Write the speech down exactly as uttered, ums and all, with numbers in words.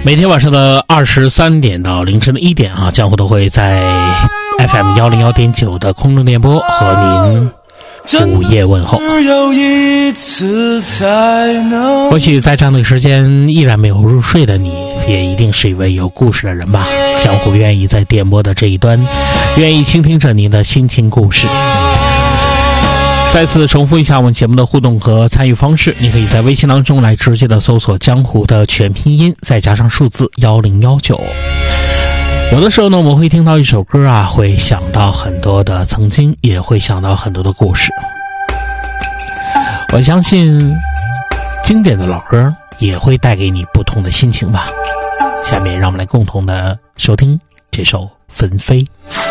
每天晚上的二十三点到凌晨的一点啊，江湖都会在 F M 一零一点九的空中电波和您午夜问候。或许在这样的时间依然没有入睡的你，也一定是一位有故事的人吧。江湖愿意在电波的这一端，愿意倾听着您的心情故事。再次重复一下我们节目的互动和参与方式，你可以在微信当中来直接的搜索江湖的全拼音，再加上数字一零一九。有的时候呢，我们会听到一首歌啊，会想到很多的曾经，也会想到很多的故事。我相信经典的老歌也会带给你不同的心情吧。下面让我们来共同的收听这首《纷飞》。